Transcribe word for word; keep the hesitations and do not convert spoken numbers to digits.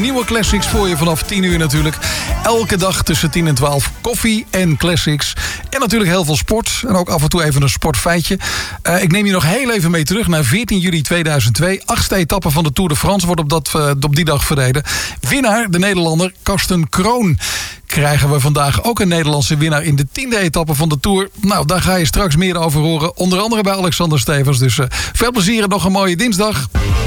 nieuwe classics voor je vanaf tien uur natuurlijk. Elke dag tussen tien en twaalf koffie en classics. En natuurlijk heel veel sport. En ook af en toe even een sportfeitje. Uh, ik neem je nog heel even mee terug naar veertien juli tweeduizend twee. Achtste etappe van de Tour de France wordt op, dat, uh, op die dag verreden. Winnaar, de Nederlander Karsten Kroon. Krijgen we vandaag ook een Nederlandse winnaar in de tiende etappe van de Tour. Nou, daar ga je straks meer over horen. Onder andere bij Alexander Stevens. Dus uh, veel plezier en nog een mooie dinsdag.